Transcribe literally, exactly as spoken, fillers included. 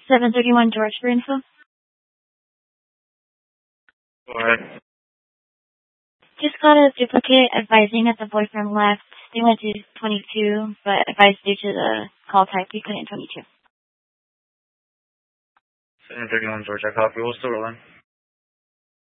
seven thirty-one George for info. Go ahead. Just got a duplicate advising that the boyfriend left. They went to twenty-two, but advised due to the call type, we couldn't twenty-two. seven thirty-one George, I copy. We'll still rolling.